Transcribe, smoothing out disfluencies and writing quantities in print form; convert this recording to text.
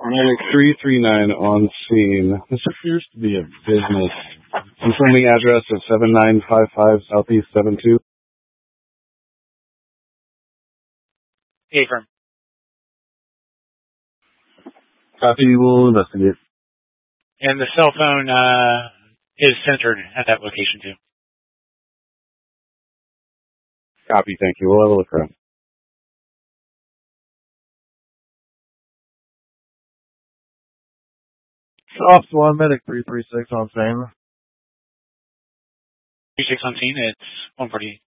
Medic 339 on scene. This appears to be a business. Confirming address of 7955 Southeast 72. Affirm. Copy, we'll investigate. And the cell phone is centered at that location too. Copy, thank you. We'll have a look around. Ops 1, Medic 336 on scene. 36 on scene, it's 140.